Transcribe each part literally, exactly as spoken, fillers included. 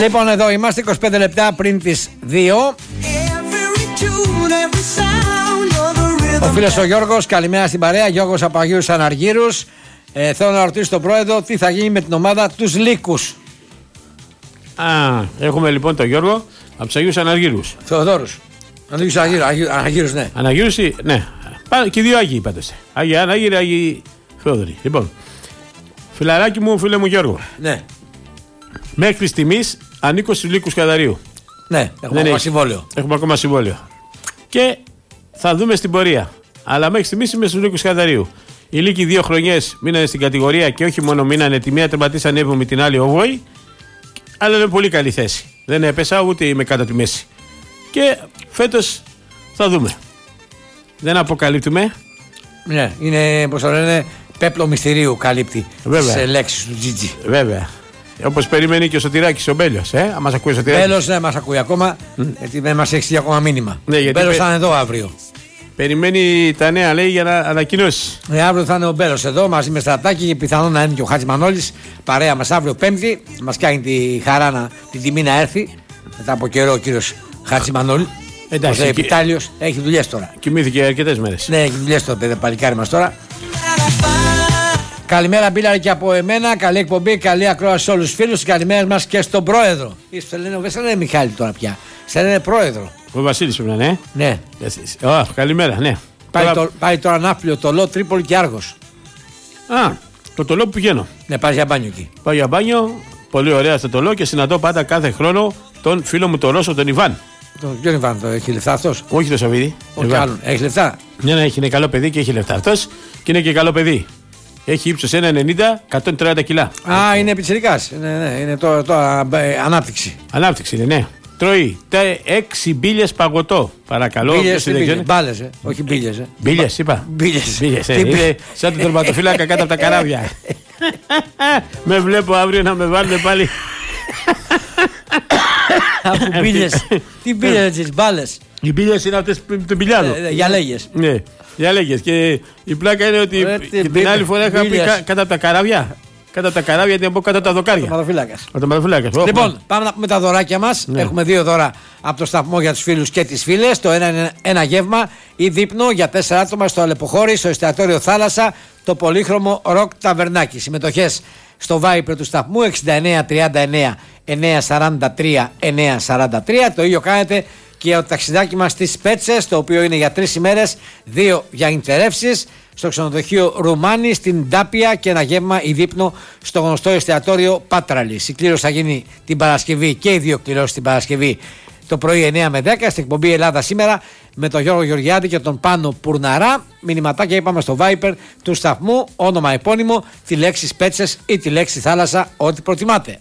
Λοιπόν, εδώ είμαστε είκοσι πέντε λεπτά πριν τις δύο. Ο φίλος ο Γιώργος, καλημέρα στην παρέα. Γιώργος από Αγίους Αναργύρους. ε, Θέλω να ρωτήσω τον πρόεδρο τι θα γίνει με την ομάδα τους Λύκους. Α, έχουμε λοιπόν τον Γιώργο από τους Αγίους Αναργύρους. Θεοδόρους. Αγίους Αναργύρους, ναι. Αναργύρους, ναι. Και οι δύο Άγιοι πάντως. Άγιοι Αναργύροι, Άγιοι Θεόδωροι. Λοιπόν, φιλαράκι μου, φίλε μου Γιώργο. Ναι. Μέχρι στιγμής ανήκω στους Λύκους Καδαρίου. Ναι, έχουμε ακόμα συμβόλαιο. Έχουμε ακόμα συμβόλαιο. Και θα δούμε στην πορεία. Αλλά μέχρι στιγμής είμαι στους Λύκους Καδαρίου. Οι Λύκοι δύο χρονιές μείνανε στην κατηγορία και όχι μόνο μείνανε, τη μία τερματίσαν έβδομη, την άλλη όγδοη. Αλλά είναι πολύ καλή θέση. Δεν έπεσα ούτε είμαι κάτω τη μέση. Και φέτος θα δούμε. Δεν αποκαλύπτουμε. Ναι, είναι, πώς το λένε, πέπλο μυστηρίου καλύπτει τις λέξεις του Τζιτζι. Βέβαια. Όπως περιμένει και ο Σωτηράκης ο Μπέλιος. Ε? Αν μας ακούει ο Σωτηράκης. Μπέλος, ναι, μας ακούει ακόμα. Mm. Γιατί δεν μας έχει στείλει ακόμα μήνυμα. Ναι, ο Μπέλος πε... θα είναι εδώ αύριο. Περιμένει τα νέα, λέει, για να ανακοινώσει. Ναι, αύριο θα είναι ο Μπέλος εδώ μαζί με Στρατάκη και πιθανόν να είναι και ο Χάτζη Μανώλης. Παρέα μας αύριο Πέμπτη. Μας κάνει τη χαρά να, την τιμή να έρθει. Μετά από καιρό ο κύριος Χάτζη Μανώλη. Εντάξει. Ο Επιτάλιος έχει δουλειές τώρα. Κοιμήθηκε αρκετές μέρες. Ναι, έχει δουλειές τώρα, παιδί, παλικάρι μας τώρα. Καλημέρα, Μπίλαρη, και από εμένα. Καλή εκπομπή, καλή ακρόαση σε όλους τους φίλους. Καλημέρα μας και στον πρόεδρο. Δεν σε λένε Μιχάλη τώρα πια. Σε λένε πρόεδρο. Ο Βασίλης πρέπει να είναι. Ναι. Oh, καλημέρα, ναι. Πάει, τώρα... Το, πάει τώρα Ναύπλιο, Τολό, Τρίπολη και Άργος. Α, το Τολό που πηγαίνω. Ναι, πάει για μπάνιο εκεί. Πάω για μπάνιο, πολύ ωραία στο Τολό και συναντώ πάντα κάθε χρόνο τον φίλο μου τον Ρώσο, τον Ιβάν. Τον ποιον Ιβάν, το έχει λεφτά αυτός? Όχι το Σαββίδι. Όχι άλλον. Έχει λεφτά. Ναι, ναι, έχει, είναι καλό παιδί και έχει λεφτά αυτός και είναι και καλό παιδί. Έχει ύψος ένα ενενήντα, εκατόν τριάντα κιλά. Α, είναι πιτσιρικάς. Ναι, ναι, είναι το, το α, ε, ανάπτυξη. Ανάπτυξη είναι, ναι. Τρώει έξι μπίλιες παγωτό. Παρακαλώ. Μπίλιες, μπάλες, ε. Όχι μπίλιες. Ε. Μπίλιες, είπα. Μπίλιες. Ε. Είναι σαν τον τερματοφύλακα κάτω από τα καράβια. Με βλέπω αύριο να με βάλουν πάλι. Από μπίλιες. Τι μπίλιες έτσι, μπάλες? Οι μπίλιες είναι αυτές του μπιλιάδου. Για λέγες. Ναι. Για λέγες. Και η πλάκα είναι ότι και την άλλη φορά είχα πει κάτω από τα καράβια. Κάτω από τα καράβια, γιατί από κάτω από τα δοκάρια. Ο τερματοφύλακας. Λοιπόν, πάμε να πούμε τα δωράκια μας. Ναι. Έχουμε δύο δώρα από το σταθμό για τους φίλους και τις φίλες. Το ένα είναι ένα γεύμα ή δείπνο για τέσσερα άτομα στο Αλεποχώρι, στο εστιατόριο Θάλασσα, το πολύχρωμο Ροκ Ταβερνάκι. Συμμετοχές στο Viber του σταθμού εξήντα εννέα τριάντα εννέα εννιακόσια σαράντα τρία εννιακόσια σαράντα τρία. Το ίδιο κάνετε και για το ταξιδάκι μας στις Πέτσες, το οποίο είναι για τρεις ημέρες, δύο για νητερεύσεις, στο ξενοδοχείο Ρουμάνι στην Τάπια και ένα γεύμα ή δείπνο στο γνωστό εστιατόριο Πάτραλης. Η κλήρωση θα γίνει την Παρασκευή και οι δύο κληρώσεις την Παρασκευή το πρωί εννέα με δέκα στην εκπομπή Ελλάδα Σήμερα με τον Γιώργο Γεωργιάδη και τον Πάνο Πουρναρά. Μηνυματάκια είπαμε στο Viber του σταθμού, όνομα επώνυμο, τη λέξη Πέτσες ή τη λέξη Θάλασσα, ό,τι προτιμάτε.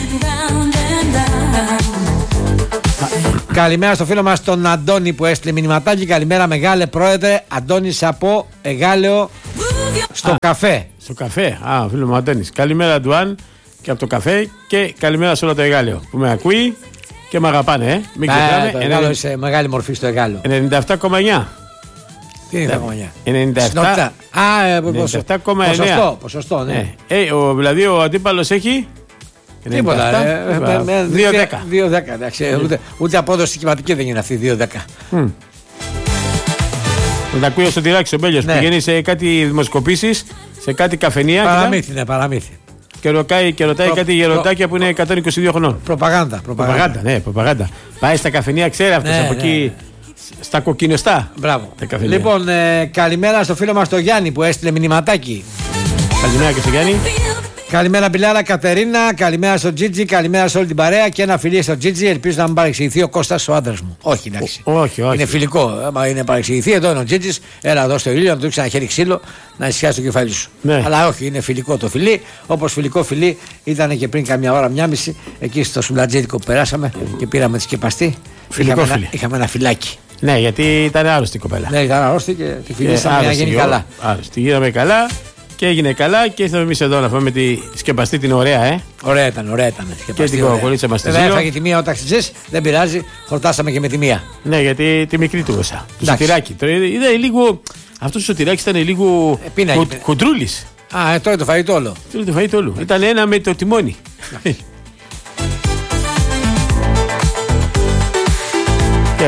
Καλημέρα στο φίλο μας τον Αντώνη που έστειλε μηνυματάκι. Καλημέρα μεγάλε πρόεδρε, Αντώνης από Εγάλεο στο Α, καφέ. Στο καφέ, α, φίλο μου Αντώνης. Καλημέρα Ντουάν και από το καφέ και καλημέρα σε όλο το Εγάλεο που με ακούει και με αγαπάνε, ε. Μην ξεχνάμε. Το Εγάλεο είσαι μεγάλη μορφή στο Εγάλεο. ενενήντα επτά κόμμα εννιά. Τι είναι ενενήντα εννιά? ενενήντα επτά. Α, ενενήντα επτά κόμμα εννιά. Ποσοστό, ποσοστό, ναι. Ε, ε, ο, δηλαδή ο αντίπαλος έχει τίποτα. δύο δέκα. δύο δέκα, εντάξει. Ούτε, ούτε απόδοση κυματική δεν είναι αυτή, δύο δέκα. Mm. Να τα ακούει ο Σωτηράκης ο Μπέλιος, ναι, που πηγαίνει σε κάτι δημοσκοπήσεις, σε κάτι καφενεία. Παραμύθι, ναι, παραμύθι. Και ρωτάει, και ρωτάει προ, κάτι γεροντάκια προ, που είναι εκατόν είκοσι δύο χρονών. Προπαγάνδα. Προπαγάνδα, προπαγάνδα, ναι, προπαγάνδα. Πάει στα καφενεία, ξέρει αυτός, ναι, από ναι, εκεί. Ναι. Στα κοκκινοστά. Μπράβο. Λοιπόν, ε, καλημέρα στο φίλο μας τον Γιάννη που έστειλε μηνυματάκι. Καλημέρα και στο Γιάννη. Καλημέρα Μπιλάρα Κατερίνα, καλημέρα στο Τζίτζι, καλημέρα σε όλη την παρέα και ένα φιλί στο Τζίτζι. Ελπίζω να μην παρεξηγηθεί ο Κώστας ο άντρας μου. Όχι, εντάξει. Ο, όχι, όχι. Είναι φιλικό. Άμα είναι παρεξηγηθεί, εδώ είναι ο Τζίτζις. Έλα εδώ στο ήλιο να του ρίξει ένα χέρι ξύλο να ισιάσει το κεφάλι σου. Ναι. Αλλά όχι, είναι φιλικό το φιλί. Όπως φιλικό φιλί ήταν και πριν καμιά ώρα, μια μισή, εκεί στο σουλατζίδικο που περάσαμε και πήραμε τη σκεπαστή. Φιλικό είχαμε, ένα, είχαμε ένα φυλάκι. Ναι, γιατί ήταν άρρωστη η κοπέλα. Ναι, ήταν άρρωστη και τη φιλήσαμε να γίνει καλά. Άρρωστη, γίναμε καλά. Και έγινε καλά και ήρθαμε εμείς εδώ να φάμε τη σκεπαστή την ωραία, ε. Ωραία ήταν, ωραία ήταν. Και την κοκολίτσα μας στη Ζήλο. Δεν έφαγε τη μία ο ταξιτζής, δεν πειράζει, χορτάσαμε και με τη μία. Ναι, γιατί τη μικρή του γόσα. Του Σωτηράκη. Είδα λίγο. Αυτό ο Σωτηράκης ήταν λίγο ε, κοντρούλης. Α, ε, τώρα το φαγητό όλο. Τώρα το φαγητό όλο. Ήταν ένα με το τιμόνι.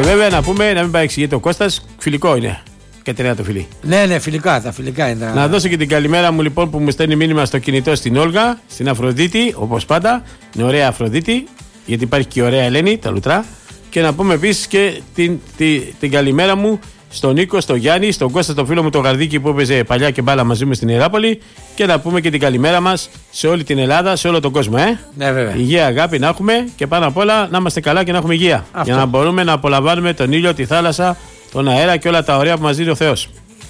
βέβαια να πούμε, να μην παρεξηγείται ο Κώστας, φιλικό είναι. Κατερίνα το φιλί. Ναι, ναι, φιλικά, τα φιλικά είναι. Να δώσω και την καλημέρα μου λοιπόν που μου στέλνει μήνυμα στο κινητό στην Όλγα, στην Αφροδίτη, όπως πάντα. Είναι ωραία Αφροδίτη, γιατί υπάρχει και η ωραία Ελένη, τα λουτρά. Και να πούμε επίσης και την, την, την καλημέρα μου στον Νίκο, στον Γιάννη, στον Κώστα, τον φίλο μου τον Γαρδίκη που έπαιζε παλιά και μπάλα μαζί μου στην Ιεράπολη. Και να πούμε και την καλημέρα μας σε όλη την Ελλάδα, σε όλο τον κόσμο. Ε? Ναι, βέβαια. Υγεία, αγάπη να έχουμε και πάνω απ' όλα να είμαστε καλά και να έχουμε υγεία. Αυτό. Για να μπορούμε να απολαμβάνουμε τον ήλιο, τη θάλασσα, τον αέρα και όλα τα ωραία που μας δίνει ο Θεός.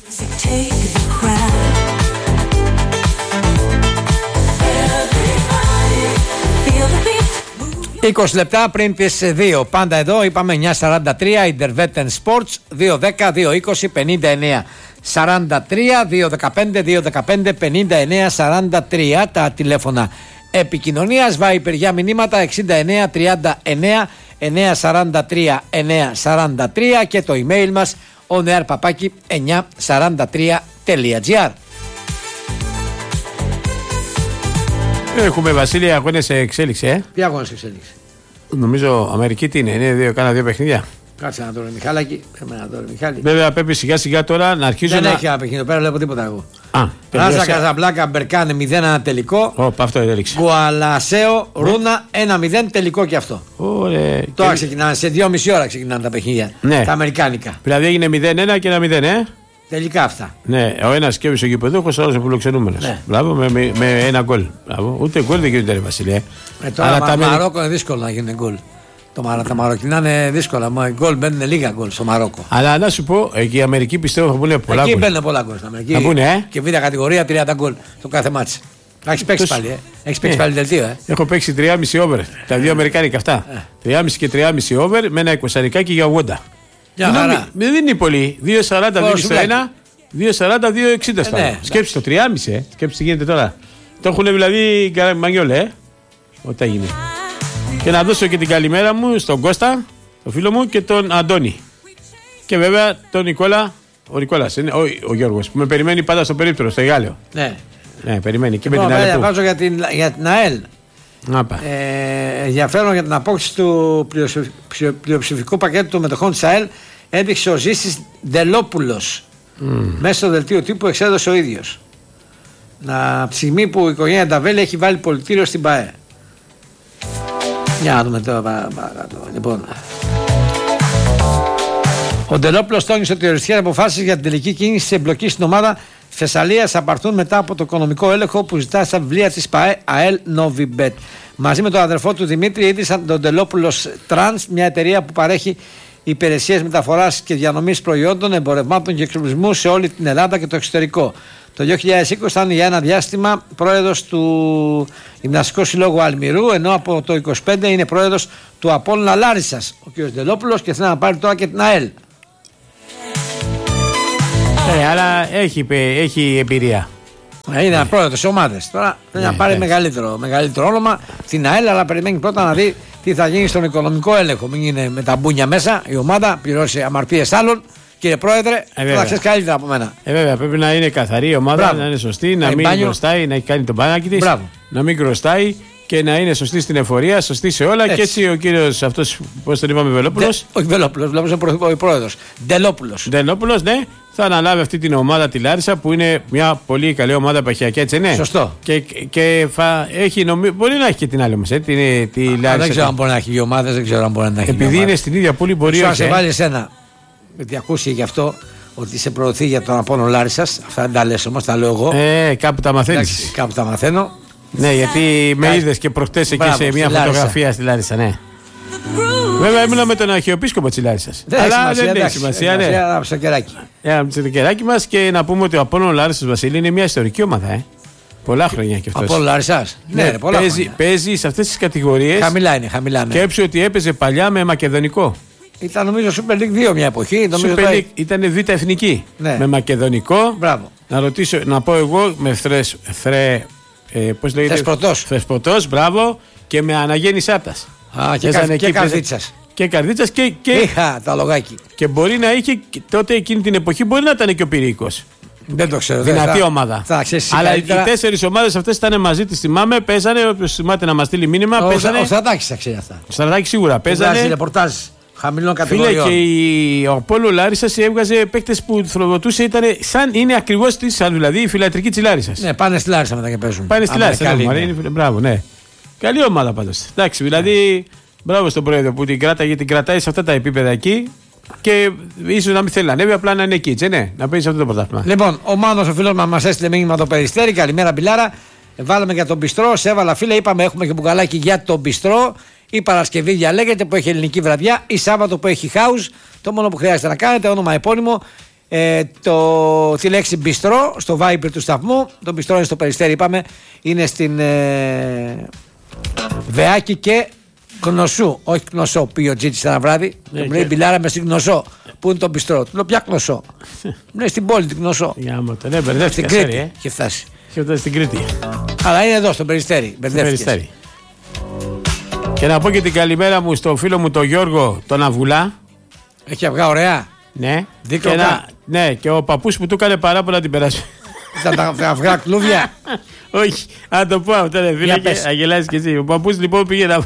είκοσι λεπτά πριν τις δύο. Πάντα εδώ είπαμε εννιά σαράντα τρία Intervetten Sports δύο δέκα δύο είκοσι πενήντα εννέα σαράντα τρία δύο δεκαπέντε δύο δεκαπέντε πενήντα εννέα σαράντα τρία τα τηλέφωνα επικοινωνίας. Viber για μηνύματα εξήντα εννέα τριάντα εννέα εννέα σαράντα τρία εννέα σαράντα τρία και το email μας oneair παπάκι εννιά σαράντα τρία τελεία gr. Έχουμε Βασίλη αγώνες σε εξέλιξη, ε. Τι αγώνες σε εξέλιξη? Νομίζω Αμερική τι είναι, είναι δύο, κάνα δύο παιχνίδια. Κάτσε να το ρε Μιχάλακη. Πρέπει να το ρε Μιχάλη. Βέβαια πρέπει σιγά σιγά τώρα να αρχίζω Δεν να... Δεν έχει ένα παιχνίδι, πέρα βλέπω τίποτα εγώ. Α, Ράζα Καζαμπλάκα Μπερκάνε μηδέν ένα τελικό. Ω, αυτό έδειξε. Γουαλασέο Ρούνα ένα μηδέν τελικό και αυτό. Ωραία. Τώρα και... ξεκινάνε, σε δυόμιση ώρα ξεκινάνε τα παιχνίδια. Ναι. Τα αμερικάνικα. Δηλαδή έγινε μηδέν ένα και ένα μηδέν, ε. Τελικά αυτά. Ναι, ο ένας σκέφτησε ο γηπεδούχος, ο άλλος ο φιλοξενούμενος. Ναι. Μπράβο, με, με, με ένα γκολ. Μπράβο. Ούτε γκολ δεν γίνεται, ρε Βασιλέ. Ε, τώρα Αλλά τα Μαρόκο είναι δύσκολο να γίνει γκολ. Το Μαρα, τα Μαροκινά είναι δύσκολα. Μα οι γκολ μπαίνουν λίγα γκολ στο Μαρόκο. Αλλά να σου πω, εκεί η Αμερική πιστεύω θα πούνε πολλά γκολ. Εκεί μπαίνουν πολλά γκολ στην Αμερική. Θα πούνε, ε. Και β' κατηγορία τριάντα γκολ το κάθε μάτς. Έχει παίξει πάλι, ε. Έχει παίξει πάλι δελτίο, ε. Έχω παίξει τρία κόμμα πέντε over. Τα δύο Αμερικάνικα αυτά. τρία κόμμα πέντε και τρία κόμμα πέντε over με ένα εικοσαρικάκι για ογδόντα. Για χαρά. Δεν είναι πολύ. δύο σαράντα δύο στο ένα, δύο σαράντα δύο εξήντα στο άλλο. Σκέψτε το τρία κόμμα πέντε, ε. Σκέψτε τι γίνεται τώρα. Το έχουν δηλαδή μανιόλε, ε. Ό,τι έγινε. Και να δώσω και την καλημέρα μου στον Κώστα, τον φίλο μου, και τον Αντώνη. Και βέβαια τον Νικόλα, ο Νικόλας, είναι, ο, ο Γιώργος, που με περιμένει πάντα στο περίπτερο, στο Εγάλεο. Ναι. Ναι, περιμένει και λοιπόν, με την Αλεπού. Βάζω για την, για την ΑΕΛ. Ε, ενδιαφέρον για την απόκτηση του πλειοψηφικού πακέτου των μετοχών της ΑΕΛ έδειξε ο Ζήσης Ντελόπουλος. Mm. Μέσα στο δελτίο τύπου εξέδωσε ο ίδιος. Να, από τη στιγμή που η οικογένεια Νταβέλη έχει βάλει πολιτήριο στην ΠΑΕ. Για να δούμε τώρα παρακάτω. Λοιπόν. Ο Ντελόπουλος τόνισε ότι οι οριστικές αποφάσεις για την τελική κίνηση της εμπλοκής στην ομάδα Θεσσαλίας απαρτούν μετά από το οικονομικό έλεγχο που ζητά στα βιβλία της ΠΑΕ ΑΕΛ Novibet. Μαζί με τον αδερφό του Δημήτρη ίδρυσαν τον Ντελόπουλος Trans, μια εταιρεία που παρέχει υπηρεσίες μεταφοράς και διανομής προϊόντων, εμπορευμάτων και εξοπλισμού σε όλη την Ελλάδα και το εξωτερικό. Το δύο χιλιάδες είκοσι ήταν για ένα διάστημα πρόεδρος του Γυμναστικού Συλλόγου Αλμυρού, ενώ από το είκοσι πέντε είναι πρόεδρος του Απόλλωνα Λάρισσας ο κ. Ντελόπουλος και θέλει να πάρει τώρα και την ΑΕΛ. Ε, αλλά έχει, έχει εμπειρία. Είναι ένα πρόεδρος σε ομάδες. Τώρα θέλει ναι, να πάρει μεγαλύτερο, μεγαλύτερο όνομα στην ΑΕΛ, αλλά περιμένει πρώτα να δει τι θα γίνει στον οικονομικό έλεγχο. Μην είναι με τα μπούνια μέσα η ομάδα, πληρώσει αμαρτίες άλλων. Κύριε Πρόεδρε, ε, θα ξέρει καλύτερα από μένα. Ε, βέβαια, πρέπει να είναι καθαρή η ομάδα, Μπράβο. να είναι σωστή, να, να μην μπάνιο. χρωστάει, να έχει κάνει τον μπάνακι της, να μην χρωστάει και να είναι σωστή στην εφορία, σωστή σε όλα. Έτσι. Και έτσι ο κύριος αυτός, πώς τον είπαμε, Βελόπουλος. Όχι Βελόπουλος, Βελόπουλος είναι ο πρόεδρος. Ντελόπουλος. Ντελόπουλος, ναι, θα αναλάβει αυτή την ομάδα τη Λάρισα που είναι μια πολύ καλή ομάδα επαρχιακή, έτσι ναι. Σωστό. Και, και θα έχει νομι... μπορεί να έχει και την άλλη όμως, ε, τη, τη Λάρισα. Δεν ξέρω αν μπορεί να έχει δύο ομάδες, δεν ξέρω αν μπορεί να έχει. Επειδή είναι στην ίδια πόλη, μπορεί να σε βάλει εσένα. Γιατί ακούσει γι' αυτό ότι σε προωθεί για τον Απόλλωνα Λάρισσας. Αυτά δεν τα λες όμως, τα λέω εγώ. Ε, κάπου τα μαθαίνεις. Εντάξει, κάπου τα μαθαίνω. Ναι, γιατί με είδες και προχτές εκεί σε μια φωτογραφία στη Λάρισα, ναι. Βέβαια ήμουν με τον Αρχιεπίσκοπο της Λάρισσας. Αλλά δεν έχει σημασία, ναι. Ένα ψεκεράκι. Ένα ψεκεράκι μας και να πούμε ότι ο Απόλλωνα Λάρισσας, Βασίλη, είναι μια ιστορική ομάδα, ε. Πολλά χρόνια κι αυτός. Απόλλωνα Λάρισσας. Ναι, ναι, πολλά παίζει, χρόνια. Παίζει σε αυτές τις κατηγορίες. Χαμηλά είναι, χαμηλά. Ναι. Και έψε ότι έπαιζε παλιά με μακεδονικό. Ήταν νομίζω Super League δύο μια εποχή. Super League τώρα... ήταν β' εθνική. Ναι. Με μακεδονικό. Μπράβο. Να ρωτήσω, να πω εγώ με θρες, θρε, ε, πώς λέγεται. Θεσπρωτός. Θεσπρωτός, μπράβο. Και με Αναγέννη Σάπτας. Α, και, κα, και Καρδίτσας. Και Καρδίτσας και, και. Είχα τα λογάκι. Και μπορεί να είχε τότε εκείνη την εποχή, μπορεί να ήταν και ο Πυρηνικός. Δεν το ξέρω. Δυνατή θα, ομάδα. Θα, αλλά καλύτερα... οι τέσσερις ομάδες αυτές ήταν μαζί, τις θυμάμαι. Παίζανε, όποιος θυμάται να μας στείλει μήνυμα. Ο, παίζανε... ο Στρατάκης θα ξέρει αυτά. Ο Στρατάκης σίγουρα παίζανε. Βγάζει ρεπορτάζ Χαμηλών κατηγοριών. Φίλε, και η, ο Απόλλων Λάρισσας έβγαζε παίκτες που θροδοτούσε, ήταν σαν είναι ακριβώς τη, σαν δηλαδή η φιλατρική της Λάρισσας. Ναι, πάνε στη Λάρισα μετά και παίζουν. Πάνε στη Λάρισα. Ναι, ναι. Μπράβο, ναι. Καλή ομάδα πάντως. Εντάξει, δηλαδή, ναι. Μπράβο στον πρόεδρο που την κράταγε, την κρατάει σε αυτά τα επίπεδα εκεί. Και ίσως να μην θέλει να ανέβει, απλά να είναι εκεί, έτσι, ναι, να παίζει αυτό το πρωτάθλημα. Λοιπόν, ο Μάνος ο φίλος μας μας έστειλε μήνυμα το Περιστέρι. Καλημέρα, Μπιλάρα. Βάλαμε για τον Μπιστρό. Σε έβαλα, φίλε, είπαμε έχουμε και μπουκαλάκι για τον Μπιστρό. Η Παρασκευή διαλέγεται που έχει ελληνική βραδιά. Ή Σάββατο που έχει house. Το μόνο που χρειάζεται να κάνετε, όνομα επώνυμο. Ε, το, τη λέξη Μπιστρό στο Viber του σταθμού. Το Μπιστρό είναι στο Περιστέρι, είπαμε. Είναι στην ε, Βεάκη και Κνωσού, όχι Κνωσό. Πήγε ο Τζίτσις ένα βράδυ. Ναι, μου λέει Μπιλάρα με στην Κνωσό. Πού είναι το Μπιστρό? Του λέω πια Κνωσό. Ναι, στην πόλη την Κνωσό. Ναι, μπερδεύτηκα. Στην Κρήτη ε. Είχε φτάσει. Είχε φτάσει στην Κρήτη. Αλλά είναι εδώ στο Περιστέρι. Μπερδεύτηκες. Και να πω και την καλημέρα μου στο φίλο μου τον Γιώργο τον Αυγουλά. Έχει αυγά ωραία. Ναι. Και, να, ναι, και ο παππούς που του έκανε παράπονα την περασμένη. Ήταν τα αυγά κλούβια. Όχι, αν το πω αυτό, ρε φίλε, και αγελάσεις και εσύ. Ο παππούς λοιπόν πήγε να.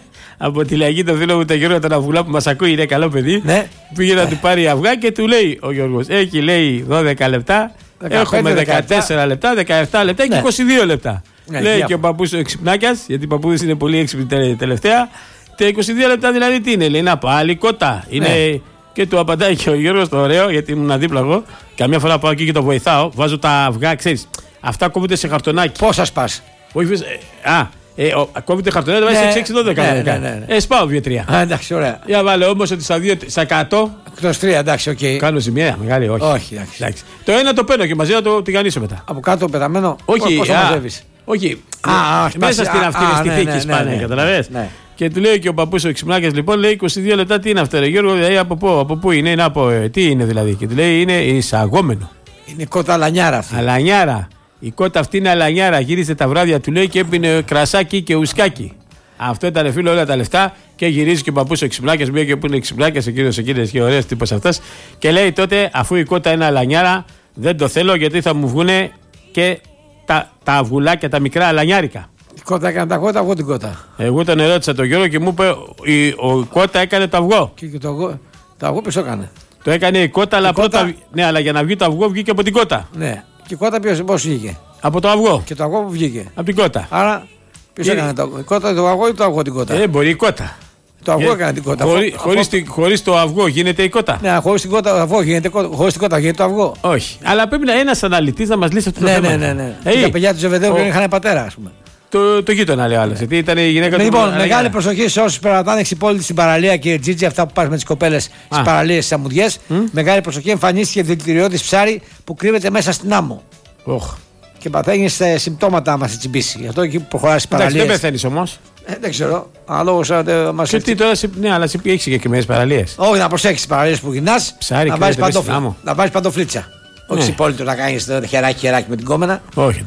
Από τη Λαγή τον φίλο μου τον Γιώργο τον Αυγουλά που μας ακούει, είναι καλό παιδί. Ναι. Πήγε να του πάρει αυγά και του λέει ο Γιώργος: έχει λέει δώδεκα λεπτά, έχουμε δεκατέσσερα λεπτά, δεκαεπτά λεπτά και ναι. είκοσι δύο λεπτά. Ναι, λέει και ο παππούς ο εξυπνάκιας, γιατί οι παππούδες είναι πολύ έξυπνοι τελευταία. Τα είκοσι δύο λεπτά δηλαδή τι είναι, λέει να πάλι κότα. Είναι. Ναι. Και του απαντάει και ο Γιώργος το ωραίο, γιατί ήμουν δίπλα εγώ. Καμιά φορά πάω εκεί και το βοηθάω, βάζω τα αυγά, ξέρεις. Αυτά κόβονται σε χαρτονάκι. Πόσα σπάς? Όχι, ε, α, ε, κόβεται χαρτονάκι, βάζει σε έξι δώδεκα. Ναι, ναι, ναι, ναι. Ε, σπάω δύο τρία. Α, εντάξει, ωραία. Για βάλε όμως ότι στα, δύο, στα εκατό. Εκτός τρία, εντάξει, οκ. Okay. Κάνω ζημιά, μεγάλη, όχι. Όχι, εντάξει. εντάξει. Το ένα το παίρνω και μαζί να το τηγανίσω μετά. Από κάτω πεταμένο. Όχι, πώς το μαζεύεις? Όχι, α, α, μέσα στην αυτή α, στη ναι, θήκη ναι, σπάνε, ναι, ναι, καταλαβες. Ναι. Και του λέει και ο παππούς ο Ξυπνάκιας λοιπόν, λέει είκοσι δύο λεπτά τι είναι αυτό, ρε Γιώργο, δηλαδή από πού, από πού είναι, από, ε, τι είναι δηλαδή. Και του λέει είναι εισαγόμενο. Είναι κότα αλανιάρα αυτή. Αλανιάρα. Η κότα αυτή είναι αλανιάρα. Γύρισε τα βράδια του λέει και έπινε κρασάκι και ουσκάκι. Αυτό ήταν φίλο όλα τα λεφτά και γυρίζει και ο παππούς ο Ξυπνάκιας, μία και που είναι Ξυπνάκιας, εκείνος εκείνες και ωραίες τύπος αυτός. Και λέει τότε αφού η κότα είναι αλανιάρα, δεν το θέλω γιατί θα μου βγούνε και τα, τα αυγουλάκια, τα μικρά αλανιάρικα. Η κότα έκανε τα κότα, εγώ την κότα. Εγώ τον ερώτησα τον Γιώργο και μου είπε η, ο κότα έκανε το αυγό. Και, και το αυγό, το αυγό ποιος το έκανε? Το έκανε η κότα, η αλλά κότα... πρώτα. Ναι, αλλά για να βγει το αυγό βγήκε από την κότα. Ναι. Και η κότα ποιος, πώς βγήκε? Από το αυγό. Και το αυγό που βγήκε? Από την κότα. Άρα ποιος έκανε το αυγό? Η κότα το αυγό ή το αυγό την κότα? Ε, μπορεί η κότα. Το αυγό έκανε την κότα. Χωρί, αφού... χωρίς, τη, χωρίς το αυγό γίνεται η κότα. Ναι, χωρίς την κότα, αυγό γίνεται, χωρίς την κότα γίνεται το αυγό. Όχι. Αλλά πρέπει να είναι ένας αναλυτής να μας λύσει αυτό το ναι, θέμα. Ναι, ναι, ναι. Hey, τα παιδιά του Ζεβεδαίου ο... είχαν πατέρα, ας πούμε. Το, το γείτονα λέει ο άλλος. Γιατί ήταν η γυναίκα λοιπόν, του. Λοιπόν, μεγάλη προσοχή σε όσους περπατάνε εξυπόλυτοι στην παραλία και Τζίτζι, αυτά που πας με τις κοπέλες στις παραλίες, στις αμμουδιές. Mm? Μεγάλη προσοχή, εμφανίστηκε δηλητηριώδης ψάρι που κρύβεται μέσα στην άμμο. Oh. Και παθαίνει συμπτώματα άμα σε τσιμπήσει. Γι' αυτό εκεί που προχωράς στις παραλίες. Δεν πεθαίνεις όμως. Ε, δεν ξέρω. Αναλόγω αν μας έρθει. Τώρα, ναι, αλλά εσύ έχει συγκεκριμένες παραλίες. Όχι, να προσέξεις τις παραλίες που γυρνάς. Ψάρι, να βάλεις παντοφλίτσα. Όχι συμπόλυτο να κάνεις χεράκι-χεράκι με την κόμενα. Όχι.